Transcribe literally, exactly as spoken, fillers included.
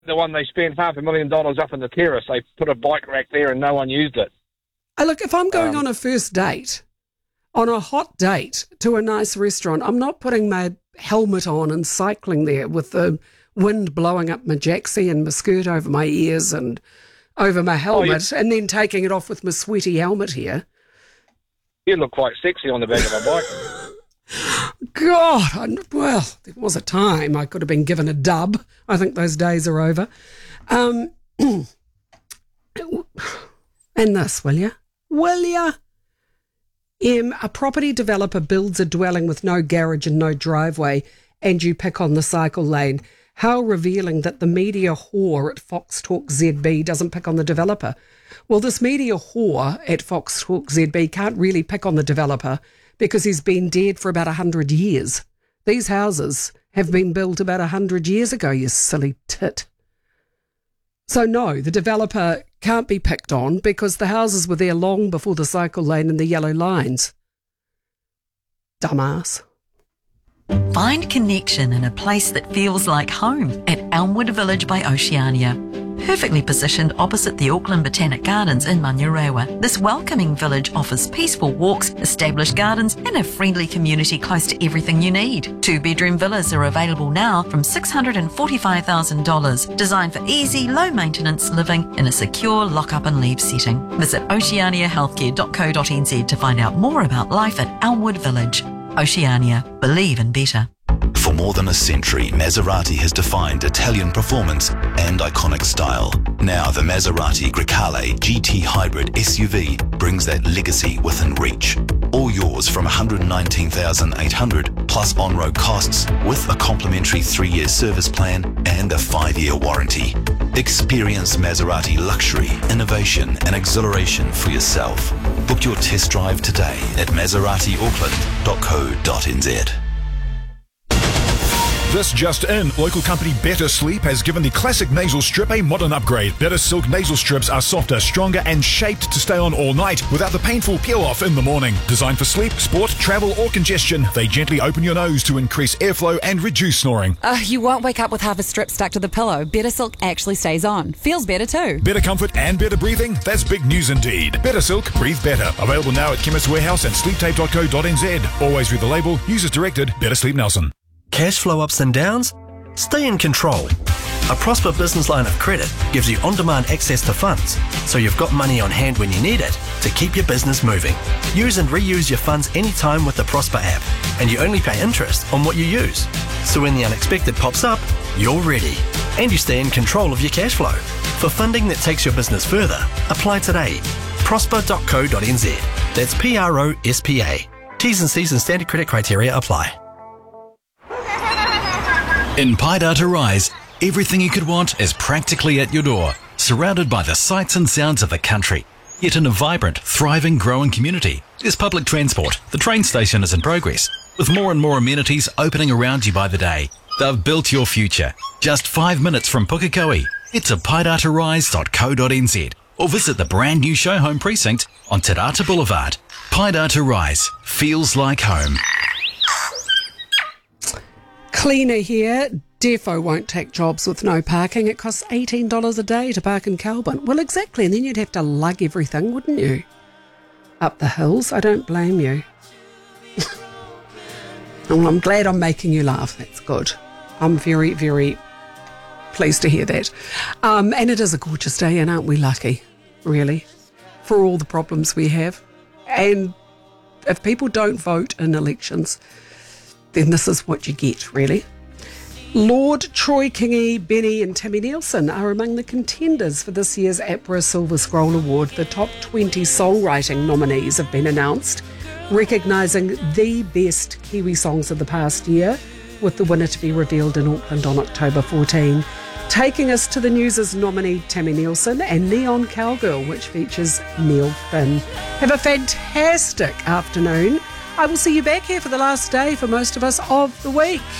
the one they spent half a million dollars up in the terrace. They put a bike rack there and no one used it. Oh, look, if I'm going Um, on a first date, on a hot date to a nice restaurant, I'm not putting my helmet on and cycling there with the wind blowing up my jacksie and my skirt over my ears and over my helmet, Oh, and then taking it off with my sweaty helmet here. You look quite sexy on the back of a bike. God, I, well, there was a time I could have been given a dub. I think those days are over. Um, and this, will you? Will you? Um, a property developer builds a dwelling with no garage and no driveway, and you pick on the cycle lane. How revealing that the media whore at Fox Talk Z B doesn't pick on the developer. Well, this media whore at Fox Talk Z B can't really pick on the developer because he's been dead for about one hundred years. These houses have been built about one hundred years ago, you silly tit. So no, the developer can't be picked on because the houses were there long before the cycle lane and the yellow lines. Dumbass. Find connection in a place that feels like home at Elmwood Village by Oceania. Perfectly positioned opposite the Auckland Botanic Gardens in Manurewa, this welcoming village offers peaceful walks, established gardens and a friendly community close to everything you need. Two-bedroom villas are available now from six hundred forty-five thousand dollars, designed for easy, low-maintenance living in a secure lock-up-and-leave setting. Visit oceania healthcare dot co dot n z to find out more about life at Elmwood Village. Oceania. Believe in better. For more than a century, Maserati has defined Italian performance and iconic style. Now the Maserati Grecale G T Hybrid S U V brings that legacy within reach. All yours from one hundred nineteen thousand eight hundred dollars plus on-road costs with a complimentary three-year service plan and a five-year warranty. Experience Maserati luxury, innovation and exhilaration for yourself. Book your test drive today at maserati auckland dot co dot n z. This just in, local company Better Sleep has given the classic nasal strip a modern upgrade. Better Silk nasal strips are softer, stronger and shaped to stay on all night without the painful peel-off in the morning. Designed for sleep, sport, travel or congestion, they gently open your nose to increase airflow and reduce snoring. Uh, you won't wake up with half a strip stuck to the pillow. Better Silk actually stays on. Feels better too. Better comfort and better breathing? That's big news indeed. Better Silk, breathe better. Available now at Chemist Warehouse and sleep tape dot co dot n z. Always read the label. Users directed. Better Sleep Nelson. Cash flow ups and downs? Stay in control. A Prosper business line of credit gives you on-demand access to funds, so you've got money on hand when you need it to keep your business moving. Use and reuse your funds anytime with the Prosper app, and you only pay interest on what you use. So when the unexpected pops up, you're ready, and you stay in control of your cash flow. For funding that takes your business further, apply today. prosper dot co dot n z. That's P R O S P A. T's and C's and standard credit criteria apply. In Paidata Rise, everything you could want is practically at your door, surrounded by the sights and sounds of the country. Yet in a vibrant, thriving, growing community, there's public transport. The train station is in progress, with more and more amenities opening around you by the day. They've built your future. Just five minutes from Pukekohe. Head to paidata rise dot co dot n z or visit the brand new show home precinct on Te Rata Boulevard. Paidata Rise feels like home. Cleaner here. Defo won't take jobs with no parking. It costs eighteen dollars a day to park in Kelburn. Well, exactly, and then you'd have to lug everything, wouldn't you? Up the hills. I don't blame you. Well, I'm glad I'm making you laugh. That's good. I'm very, very pleased to hear that. Um, and it is a gorgeous day, and aren't we lucky, really, for all the problems we have? And if people don't vote in elections, then this is what you get, really. Lord, Troy Kingi, Benny and Tammy Nielsen are among the contenders for this year's APRA Silver Scroll Award. The top twenty songwriting nominees have been announced, recognising the best Kiwi songs of the past year, with the winner to be revealed in Auckland on October fourteenth. Taking us to the News' nominee Tammy Nielsen and Neon Cowgirl, which features Neil Finn. Have a fantastic afternoon. I will see you back here for the last day for most of us of the week.